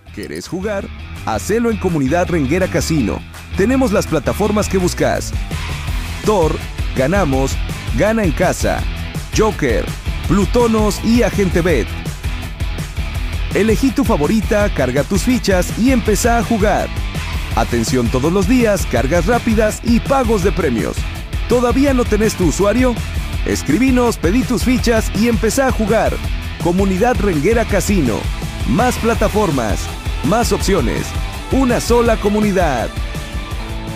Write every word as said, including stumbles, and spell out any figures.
¿Querés jugar? Hacelo en Comunidad Renguera Casino. Tenemos las plataformas que buscas. Thor, Ganamos, Gana en Casa, Joker, Plutonos y Agente Bet. Elegí tu favorita, carga tus fichas y empezá a jugar. Atención todos los días, cargas rápidas y pagos de premios. ¿Todavía no tenés tu usuario? Escribinos, pedí tus fichas y empezá a jugar. Comunidad Renguera Casino. Más plataformas, más opciones. Una sola comunidad.